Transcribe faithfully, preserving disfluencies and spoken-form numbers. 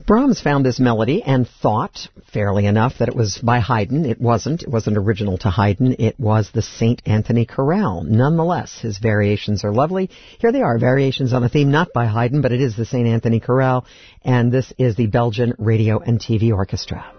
Brahms found this melody and thought, fairly enough, that it was by Haydn. It wasn't. It wasn't original to Haydn. It was the Saint Anthony Chorale. Nonetheless, his variations are lovely. Here they are, variations on a theme not by Haydn, but it is the Saint Anthony Chorale, and this is the Belgian Radio and T V Orchestra.